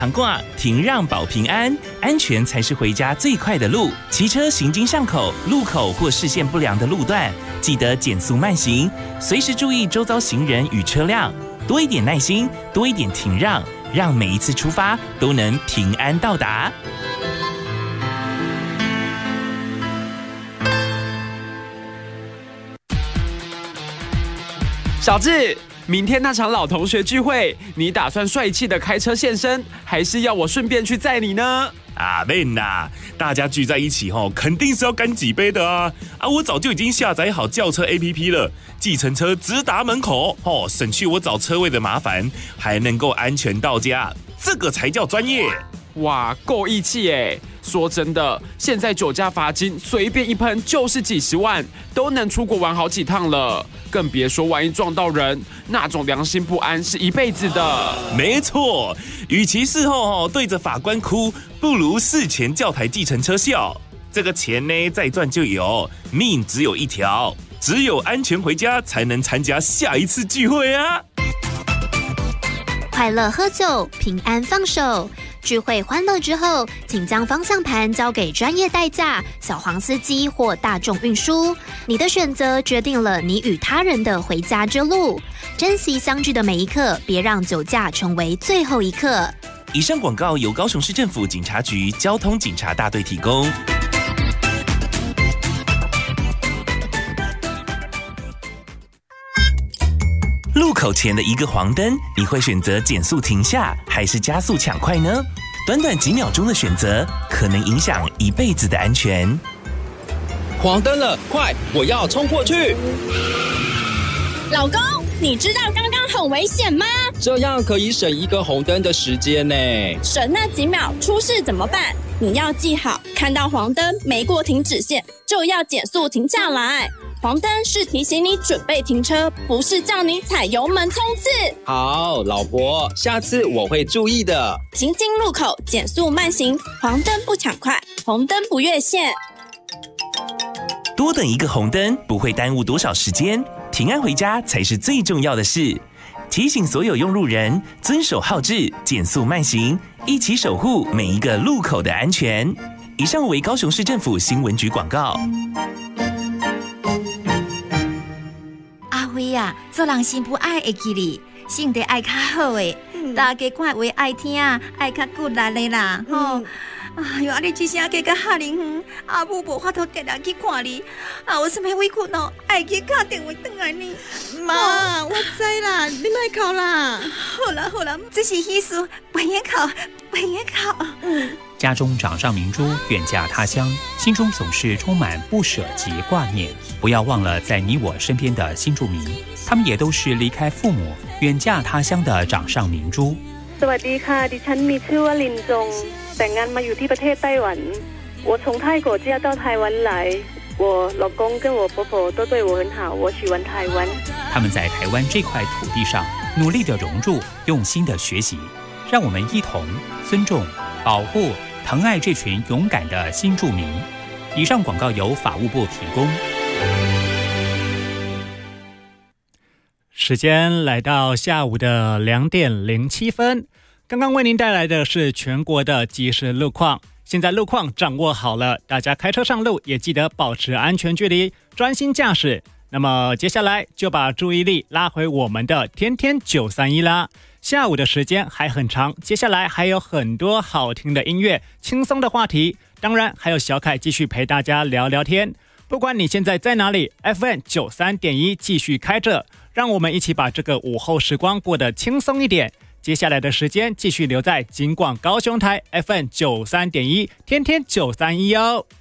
常挂停让保平安，安全才是回家最快的路。骑车行经巷口、路口或视线不良的路段，记得减速慢行，随时注意周遭行人与车辆，多一点耐心，多一点停让，让每一次出发都能平安到达。 小智，明天那场老同学聚会，你打算帅气的开车现身，还是要我顺便去载你呢？ 啊，man呐，大家聚在一起肯定是要干几杯的啊！我早就已经下载好轿车 APP 了，计程车直达门口，省去我找车位的麻烦，还能够安全到家，这个才叫专业。 哇，够义气耶！说真的，现在酒驾罚金随便一喷就是几十万，都能出国玩好几趟了，更别说万一撞到人，那种良心不安是一辈子的。 没错，与其事后对着法官哭，不如事前叫台计程车笑。这个钱呢，再赚就有，命只有一条，只有安全回家，才能参加下一次聚会啊！ 快乐喝酒，平安放手。聚会欢乐之后，请将方向盘交给专业代驾、小黄司机或大众运输。你的选择决定了你与他人的回家之路。珍惜相聚的每一刻，别让酒驾成为最后一刻。 以上广告由高雄市政府警察局交通警察大队提供。路口前的一个黄灯，你会选择减速停下，还是加速抢快呢？短短几秒钟的选择，可能影响一辈子的安全。 黄灯了，快，我要冲过去！ 老公，你知道刚刚很危险吗？ 这样可以省一个红灯的时间呢。 省那几秒，出事怎么办？你要记好，看到黄灯没过停止线，就要减速停下来。黄灯是提醒你准备停车，不是叫你踩油门冲刺。 好，老婆，下次我会注意的。 行经路口减速慢行，黄灯不抢快，红灯不越线。 多等一个红灯不会耽误多少时间，平安回家才是最重要的事。提醒所有用路人遵守号志，减速慢行，一起守护每一个路口的安全。以上为高雄市政府新闻局广告。 阿辉啊，做人心不爱会记哩，性格爱较好的，大家看话爱听，爱较骨力的啦，吼。哎呦，你这声加个吓人远，阿母无法度定定去看你，有什么委屈哦，爱去打电话转来你。 妈，我知啦，你莫哭啦。 好啦，这是意思，不要哭。 家中掌上明珠远嫁他乡，心中总是充满不舍及挂念。不要忘了在你我身边的新住民，他们也都是离开父母远嫁他乡的掌上明珠。 สวัสดีค่ะดิฉันมีชื่อว่าลินจงแต่งงานมาอยู่ที่ประเทศไต้หวัน我从泰国嫁到台湾来我老公跟我婆婆都对我很好我喜欢台湾他们在台湾这块土地上努力的融入用心的学习让我们一同尊重保护疼爱这群勇敢的新住民以上广告由法务部提供时间来到下午的2点07分，刚刚为您带来的是全国的即时路况。现在路况掌握好了，大家开车上路也记得保持安全距离，专心驾驶。那么接下来就把注意力拉回我们的天天931啦。下午的时间还很长，接下来还有很多好听的音乐，轻松的话题，当然还有小凯继续陪大家聊聊天。不管你现在在哪里 ，FM93.1 继续开着。让我们一起把这个午后时光过得轻松一点。接下来的时间继续留在警广高雄台 FM93.1 天天931哦。